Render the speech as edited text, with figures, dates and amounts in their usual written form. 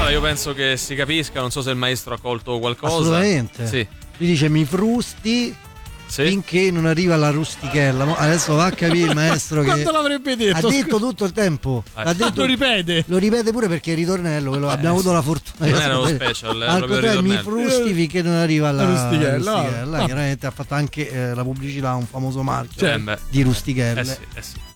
Allora io penso che si capisca, non so se il maestro ha colto qualcosa. Assolutamente. Sì. Lui dice mi frusti finché non arriva la rustichella. Adesso va a capire il maestro che quanto l'avrebbe detto? ha detto tutto il tempo. Ha detto, lo ripete pure perché il ritornello abbiamo avuto la fortuna. Non era lo special, era proprio il ritornello. Mi frusti finché non arriva la rustichella. No. Chiaramente ha fatto anche la pubblicità a un famoso marchio Cioè, di rustichelle. Sì.